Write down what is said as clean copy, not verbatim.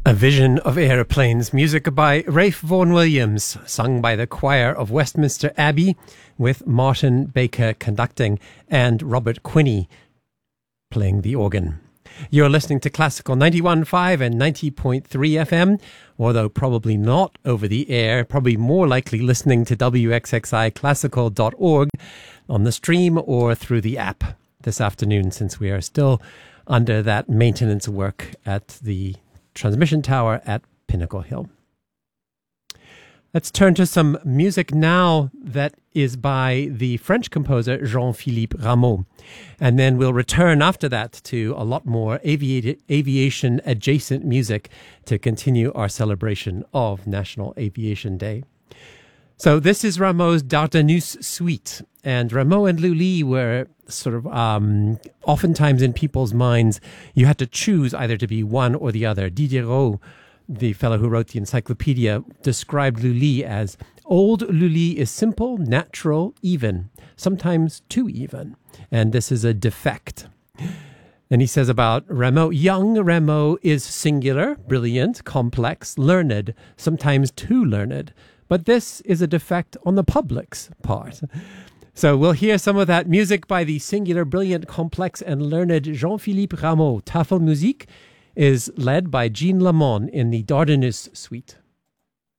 A Vision of Airplanes, music by Ralph Vaughan Williams, sung by the choir of Westminster Abbey, with Martin Baker conducting and Robert Quinney playing the organ. You're listening to Classical 91.5 and 90.3 FM, although probably not over the air, probably more likely listening to wxxiclassical.org on the stream or through the app this afternoon, since we are still under that maintenance work at the transmission tower at Pinnacle Hill. Let's turn to some music now that is by the French composer Jean-Philippe Rameau. And then we'll return after that to a lot more aviation adjacent music to continue our celebration of National Aviation Day. So this is Rameau's Dardanus Suite. And Rameau and Lully were sort of oftentimes in people's minds, you had to choose either to be one or the other. Diderot, the fellow who wrote the encyclopedia, described Lully as old Lully is simple, natural, even, sometimes too even. And this is a defect. And he says about Rameau, young Rameau is singular, brilliant, complex, learned, sometimes too learned. But this is a defect on the public's part. So we'll hear some of that music by the singular, brilliant, complex, and learned Jean-Philippe Rameau. Tafelmusik is led by Jean Lamont in the Dardanus Suite.